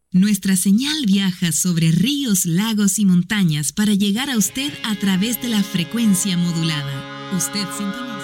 Nuestra señal viaja sobre ríos, lagos y montañas para llegar a usted a través de la frecuencia modulada. Usted sintoniza.